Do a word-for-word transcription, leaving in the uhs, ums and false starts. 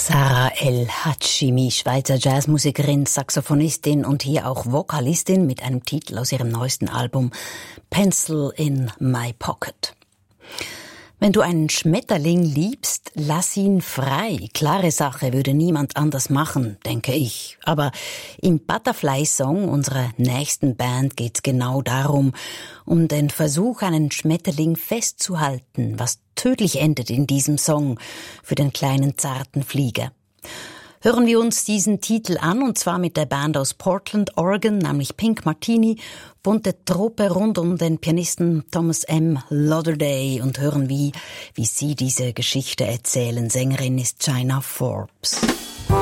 Sarah El-Hashimi, Schweizer Jazzmusikerin, Saxophonistin und hier auch Vokalistin mit einem Titel aus ihrem neuesten Album Pencil in My Pocket. Wenn du einen Schmetterling liebst, lass ihn frei. Klare Sache, würde niemand anders machen, denke ich. Aber im Butterfly-Song unserer nächsten Band geht's genau darum, um den Versuch, einen Schmetterling festzuhalten, was tödlich endet in diesem Song für den kleinen zarten Flieger. Hören wir uns diesen Titel an, und zwar mit der Band aus Portland, Oregon, nämlich Pink Martini, bunte Truppe rund um den Pianisten Thomas M. Lauderdale, und hören, wie, wie sie diese Geschichte erzählen. Sängerin ist China Forbes.